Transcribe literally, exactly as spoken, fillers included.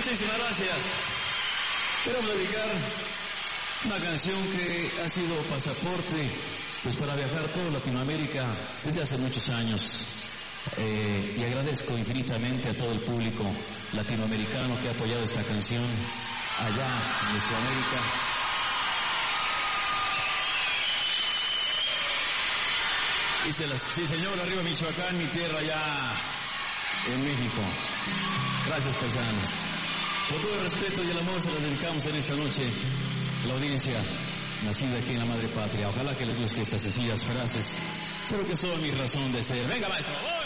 Muchísimas gracias. Queremos dedicar una canción que ha sido pasaporte pues para viajar por Latinoamérica desde hace muchos años. Eh, y agradezco infinitamente a todo el público latinoamericano que ha apoyado esta canción allá en nuestra América. Dice las, sí señor, arriba Michoacán, mi tierra allá en México. Gracias, paisanos. Con todo el respeto y el amor se los dedicamos en esta noche a la audiencia nacida aquí en la madre patria. Ojalá que les guste estas sencillas frases, pero que son mi razón de ser. ¡Venga, maestro!